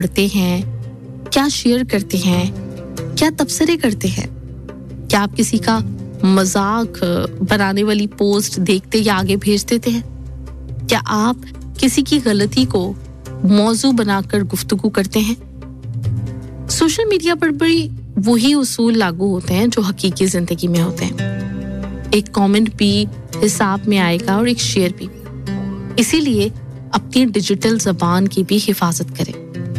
पढ़ते हैं, क्या शेयर करते हैं, क्या तबसरे करते हैं? क्या आप किसी का मजाक बनाने वाली पोस्ट देखते या आगे भेज देते हैं? क्या आप किसी की गलती को मौजू बनाकर गुफ्तगू करते हैं? सोशल मीडिया पर भी वही उसूल लागू होते हैं जो हकीकी जिंदगी में होते हैं। एक कमेंट भी हिसाब में आएगा और एक शेयर भी। इसीलिए अपनी डिजिटल ज़बान की भी हिफाजत करें।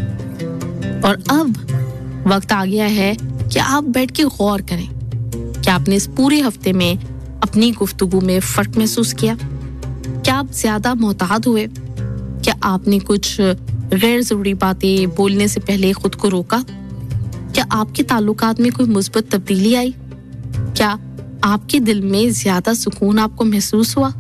और अब वक्त आ गया है कि आप बैठ के गौर करें। क्या आपने इस पूरे हफ्ते में अपनी गुफ्तगू में फ़र्क महसूस किया? क्या आप ज़्यादा मोहतात हुए? क्या आपने कुछ गैर ज़रूरी बातें बोलने से पहले खुद को रोका? क्या आपके ताल्लुकात में कोई मुस्बत तब्दीली आई? क्या आपके दिल में ज़्यादा सुकून आपको महसूस हुआ?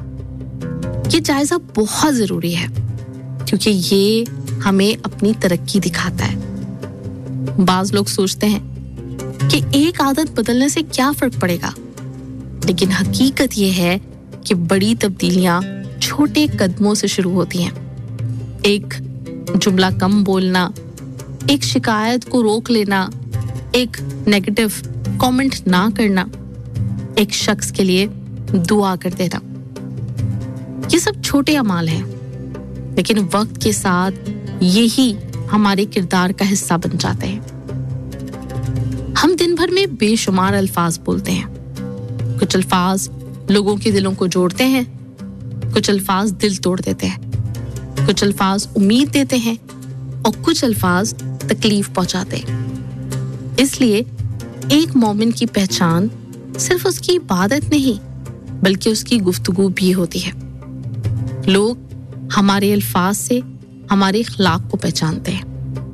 ये जायज़ा बहुत ज़रूरी है क्योंकि ये हमें अपनी तरक्की दिखाता है। बाज़ लोग सोचते हैं कि एक आदत बदलने से क्या फ़र्क पड़ेगा, लेकिन हकीकत ये है कि बड़ी तब्दीलियां छोटे कदमों से शुरू होती हैं। एक जुमला कम बोलना, एक शिकायत को रोक लेना, एक नेगेटिव कमेंट ना करना, एक शख्स के लिए दुआ कर देना, ये सब छोटे अमाल हैं, लेकिन वक्त के साथ यही हमारे किरदार का हिस्सा बन जाते हैं। हम दिन भर में बेशुमार अल्फाज बोलते हैं। कुछ अल्फाज लोगों के दिलों को जोड़ते हैं, कुछ अल्फाज दिल तोड़ देते हैं, कुछ अल्फाज उम्मीद देते हैं और कुछ अल्फाज तकलीफ पहुंचाते हैं। इसलिए एक मोमिन की पहचान सिर्फ उसकी इबादत नहीं बल्कि उसकी गुफ्तगू भी होती है। लोग हमारे अल्फाज से हमारे अखलाक को पहचानते हैं।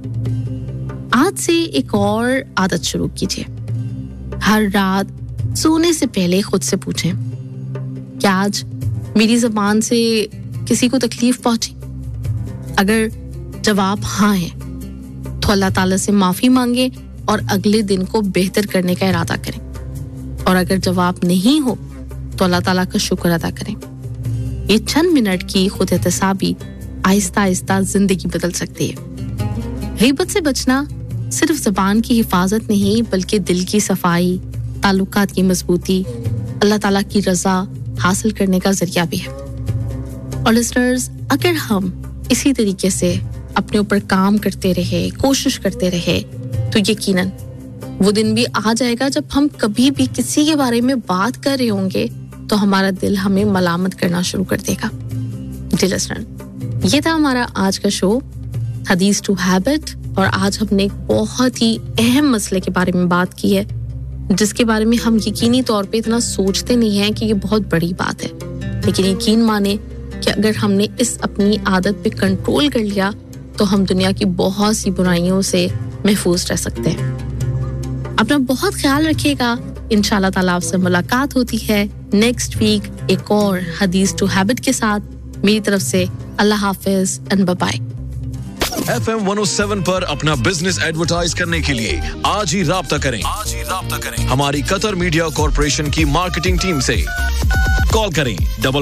आज से एक और आदत शुरू कीजिए। हर रात सोने से पहले खुद से पूछें, क्या आज मेरी ज़बान से किसी को तकलीफ पहुंची? अगर जवाब हाँ है तो अल्लाह ताला से माफ़ी मांगे और अगले दिन को बेहतर करने का इरादा करें। और अगर जवाब नहीं हो तो अल्लाह ताला का शुक्र अदा करें। ये चंद मिनट की खुद एहतसाबी आहिस्ता आहिस्ता जिंदगी बदल सकती है। गीबत से बचना सिर्फ ज़बान की हिफाजत नहीं बल्कि दिल की सफाई, ताल्लुकात की मजबूती, अल्लाह ताला की रज़ा हासिल करने का जरिया भी है। और लिसनर्स, अगर हम इसी तरीके से अपने ऊपर काम करते रहे, कोशिश करते रहे, तो यकीनन वो दिन भी आ जाएगा जब हम कभी भी किसी के बारे में बात कर रहे होंगे तो हमारा दिल हमें मलामत करना शुरू कर देगा। जी लिसनर, ये था हमारा आज का शो हदीस टू हैबिट, और आज हमने एक बहुत ही अहम मसले के बारे में बात की है जिसके बारे में हम यकीनी तौर पे इतना सोचते नहीं हैं कि ये बहुत बड़ी बात है, लेकिन यकीन माने कि अगर हमने इस अपनी आदत पे कंट्रोल कर लिया तो हम दुनिया की बहुत सी बुराइयों से महफूज रह सकते हैं। अपना बहुत ख्याल रखिएगा। इंशाल्लाह ताला आपसे मुलाकात होती है नेक्स्ट वीक एक और हदीस टू हैबिट के साथ। मेरी तरफ से अल्लाह हाफिज एंड बाय बाय। FM 107 पर अपना बिजनेस एडवर्टाइज करने के लिए आज ही राब्ता करें। हमारी कतर मीडिया कॉर्पोरेशन की मार्केटिंग टीम से कॉल करें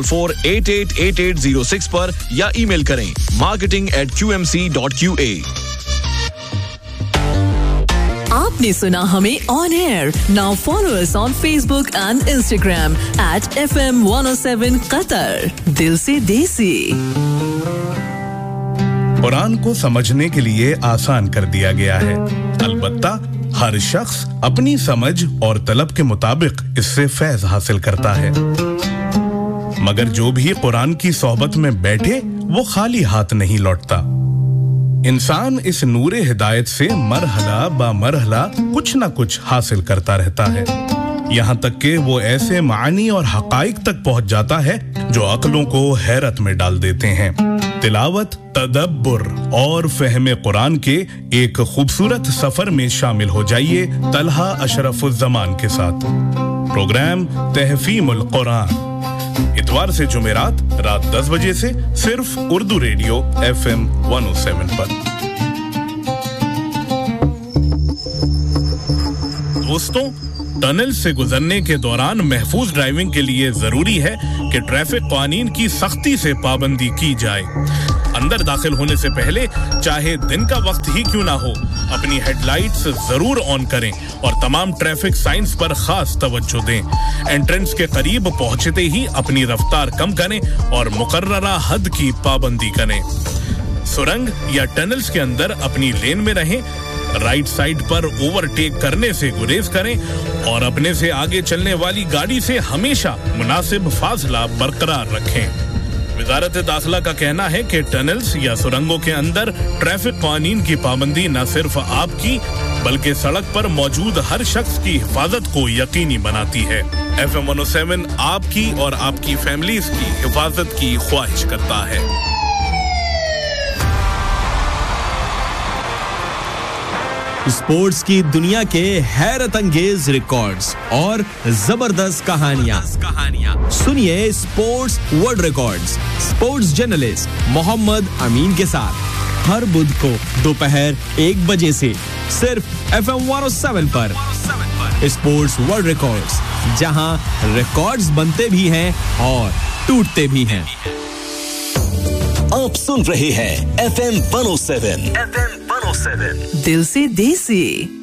44888806 पर या ईमेल करें marketing@qmc.qa। आपने सुना हमें on air. Now follow us on Facebook and Instagram @FM 107 Qatar. दिल से देसी। कुरान को समझने के लिए आसान कर दिया गया है, अलबत्ता हर शख्स अपनी समझ और तलब के मुताबिक इससे फैज़ हासिल करता है। मगर जो भी कुरान की सोहबत में बैठे वो खाली हाथ नहीं लौटता। इंसान इस नूरे हिदायत से मरहला बा मरहला कुछ न कुछ हासिल करता रहता है, यहाँ तक कि वो ऐसे मानी और हकाइक तक पहुँच जाता है जो अक्लों को हैरत में डाल देते हैं। तिलावत, तदब्बुर और फहमे कुरान के एक खूबसूरत सफर में शामिल हो जाइए तलहा अशरफुज़्ज़मान के साथ। प्रोग्राम तहफ़ीमुल कुरान इतवार से जुमेरात रात 10 बजे से सिर्फ उर्दू रेडियो FM 107 पर। दोस्तों, टनल से गुजरने के दौरान महफूज ड्राइविंग के लिए जरूरी है कि ट्रैफिक कानून की सख्ती से पाबंदी की जाए। अंदर दाखिल होने से पहले चाहे दिन का वक्त ही क्यों ना हो, अपनी हेडलाइट्स जरूर ऑन करें और तमाम ट्रैफिक साइंस पर खास तवज्जो दें। एंट्रेंस के करीब पहुंचते ही अपनी रफ्तार कम करें और मुकर्ररा हद की पाबंदी करें। सुरंग या टनल्स के अंदर अपनी लेन में रहें, राइट साइड पर ओवरटेक करने से गुरेज करें और अपने से आगे चलने वाली गाड़ी से हमेशा मुनासिब फासला बरकरार रखें। वजारत दाखिला का कहना है कि टनल्स या सुरंगों के अंदर ट्रैफिक कानून की पाबंदी न सिर्फ आपकी बल्कि सड़क पर मौजूद हर शख्स की हिफाजत को यकीनी बनाती है। FM 107 आपकी और आपकी फैमिलीज की हिफाजत की ख्वाहिश करता है। स्पोर्ट्स की दुनिया के हैरत अंगेज रिकॉर्ड्स और जबरदस्त कहानियां सुनिए sports world records sports journalist Mohammad अमीन के साथ हर बुध को दोपहर 1 बजे से सिर्फ FM 107 पर स्पोर्ट्स वर्ल्ड रिकॉर्ड्स, जहां रिकॉर्ड्स बनते भी हैं और टूटते भी हैं। आप सुन रहे हैं FM 107 दिल से देसी।